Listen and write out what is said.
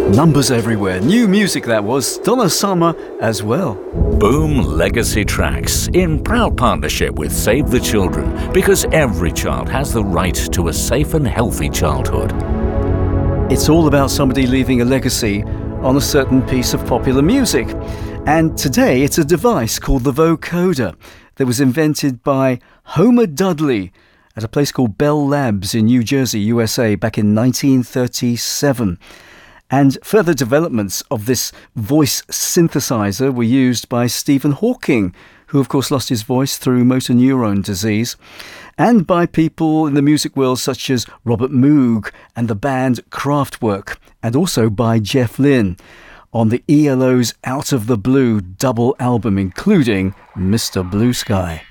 Numbers everywhere. New music, that was. Donna Summer as well. Boom Legacy Tracks, in proud partnership with Save the Children, because every child has the right to a safe and healthy childhood. It's all about somebody leaving a legacy on a certain piece of popular music. And today it's a device called the vocoder that was invented by Homer Dudley at a place called Bell Labs in New Jersey, USA, back in 1937. And further developments of this voice synthesizer were used by Stephen Hawking, who of course lost his voice through motor neurone disease, and by people in the music world such as Robert Moog and the band Kraftwerk, and also by Jeff Lynne on the ELO's Out of the Blue double album, including Mr. Blue Sky.